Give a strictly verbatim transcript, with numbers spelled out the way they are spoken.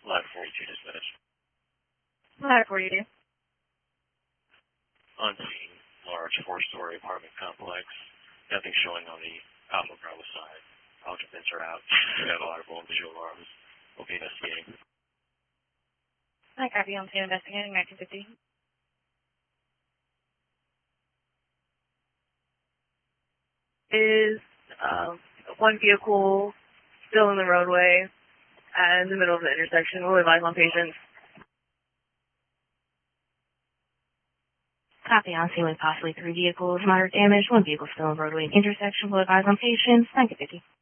Live forty-two dispatch. Live forty-two. On scene, large four-story apartment complex. Nothing showing on the Alpha Bravo side. Occupants are out. We have audible and visual alarms. We'll be investigating. Hi, copy. On scene investigating nineteen fifty. Is um, one vehicle still in the roadway uh, in the middle of the intersection? We'll advise on patients. Copy. On scene with possibly three vehicles, moderate damage, one vehicle still in the roadway intersection. We'll advise on patients. nineteen fifty.